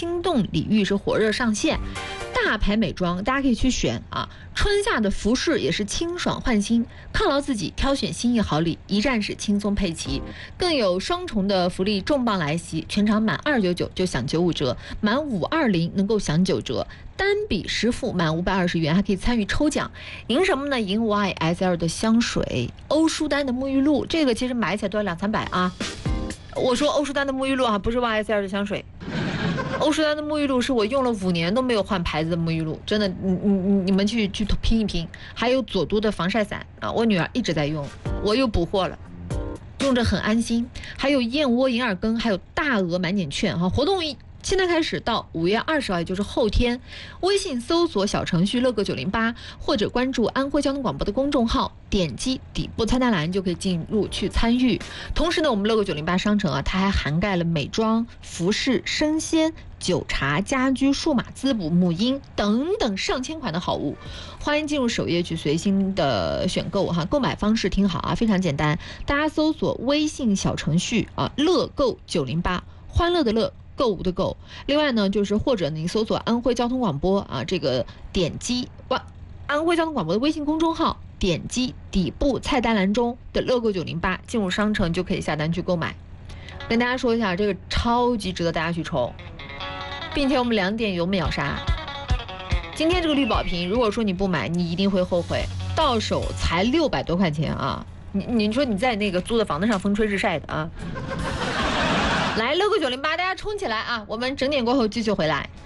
心动礼遇是火热上线。大牌美妆大家可以去选啊，春夏的服饰也是清爽焕新，犒劳自己，挑选心意好礼，一站式轻松配齐，更有双重的福利重磅来袭，全场满299就享95折，满520能够享9折，单笔实付满520元还可以参与抽奖，赢什么呢？赢YSL 的香水，欧舒丹的沐浴露，这个其实买起来都要200-300啊。我说欧舒丹的沐浴露啊，不是 YSL 的香水。欧舒丹的沐浴露是我用了5年都没有换牌子的沐浴露，真的，你们去拼一拼。还有佐都的防晒伞啊，我女儿一直在用，我又补货了，用着很安心。还有燕窝银耳羹，还有大额满减券哈，活动现在开始到5月20号，也就是后天，微信搜索小程序乐个908，或者关注安徽交通广播的公众号，点击底部菜单栏就可以进入去参与。同时呢，我们乐个908商城啊，它还涵盖了美妆、服饰、生鲜、酒茶、家居、数码滋补、母婴等等上千款的好物，欢迎进入首页去随心的选购哈。购买方式听好啊，非常简单，大家搜索微信小程序啊，乐购908，欢乐的乐，购物的购。另外呢，就是或者你搜索安徽交通广播啊，这个点击安徽交通广播的微信公众号，点击底部菜单栏中的乐购908，进入商城就可以下单去购买。跟大家说一下，这个超级值得大家去抽，并且我们2点有秒杀。今天这个绿宝瓶，如果说你不买，你一定会后悔，到手才600多块钱啊！你说你在那个租的房子上风吹日晒的啊！来，乐购908，大家冲起来啊！我们整点过后继续回来。